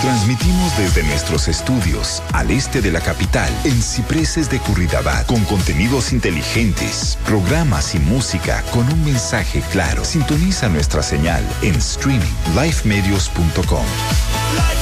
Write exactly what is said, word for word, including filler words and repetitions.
Transmitimos desde nuestros estudios al este de la capital, en Cipreses de Curridabat, con contenidos inteligentes, programas y música con un mensaje claro. Sintoniza nuestra señal en streaming lifemedios punto com.